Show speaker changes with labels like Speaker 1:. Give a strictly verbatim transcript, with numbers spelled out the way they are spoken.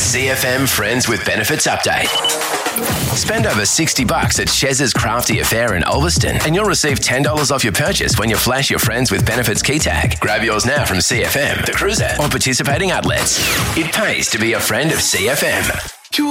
Speaker 1: C F M Friends with Benefits Update. Spend over sixty bucks at Chez's Crafty Affair in Ulverston and you'll receive ten dollars off your purchase when you flash your Friends with Benefits key tag. Grab yours now from C F M, the Cruiser, or participating outlets. It pays to be a friend of C F M.